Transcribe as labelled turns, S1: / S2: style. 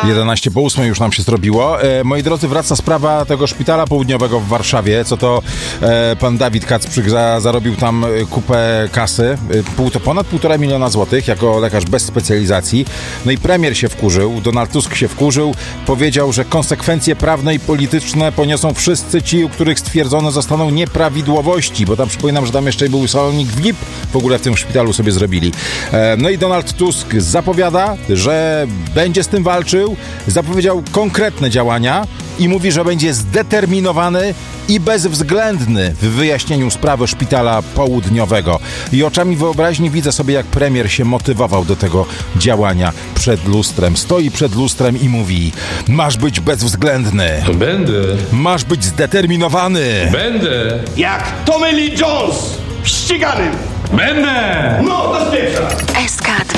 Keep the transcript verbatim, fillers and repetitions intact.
S1: jedenaście po ósmej już nam się zrobiło. E, moi drodzy, wraca sprawa tego szpitala południowego w Warszawie, co to e, pan Dawid Kacprzyk za, zarobił tam kupę kasy, e, pół, to ponad półtora miliona złotych, jako lekarz bez specjalizacji. No i premier się wkurzył, Donald Tusk się wkurzył, powiedział, że konsekwencje prawne i polityczne poniosą wszyscy ci, u których stwierdzone zostaną nieprawidłowości, bo tam przypominam, że tam jeszcze był salonik V I P w ogóle w tym szpitalu sobie zrobili. E, no i Donald Tusk zapowiada, że będzie z tym walczył, zapowiedział konkretne działania i mówi, że będzie zdeterminowany i bezwzględny w wyjaśnieniu sprawy szpitala południowego. I oczami wyobraźni widzę sobie, jak premier się motywował do tego działania przed lustrem. Stoi przed lustrem i mówi: masz być bezwzględny.
S2: Będę.
S1: Masz być zdeterminowany.
S2: Będę.
S3: Jak Tommy Lee Jones w ściganym.
S2: Będę.
S3: No, to z pierwsza.
S4: S K